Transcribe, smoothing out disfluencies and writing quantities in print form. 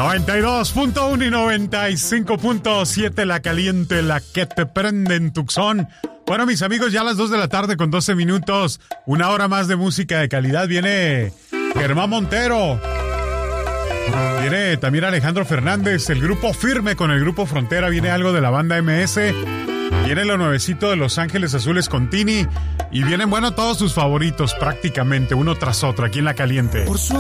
92.1 y 95.7, la caliente, la que te prende en Tucson. Bueno, mis amigos, ya a las 2 de la tarde con 12 minutos, una hora más de música de calidad. Viene Germán Montero. Viene también Alejandro Fernández, el grupo Firme con el grupo Frontera. Viene algo de la banda MS. Viene lo nuevecito de Los Ángeles Azules con Tini. Y vienen, bueno, todos sus favoritos prácticamente, uno tras otro, aquí en La Caliente. Por su